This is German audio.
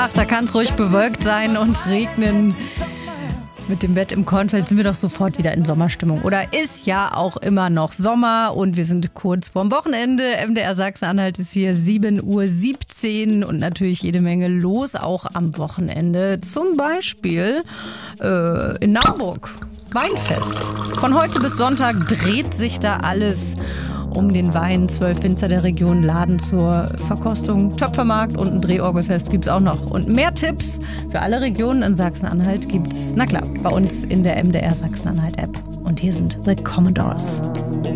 ach, da kann es ruhig bewölkt sein und regnen. Mit dem Bett im Kornfeld sind wir doch sofort wieder in Sommerstimmung. Oder ist ja auch immer noch Sommer und wir sind kurz vorm Wochenende. MDR Sachsen-Anhalt ist hier 7:17 Uhr und natürlich jede Menge los, auch am Wochenende. Zum Beispiel in Naumburg. Weinfest. Von heute bis Sonntag dreht sich da alles um den Wein. 12 Winzer der Region laden zur Verkostung. Töpfermarkt und ein Drehorgelfest gibt's auch noch. Und mehr Tipps für alle Regionen in Sachsen-Anhalt gibt's, na klar, bei uns in der MDR Sachsen-Anhalt App. Und hier sind The Commodores.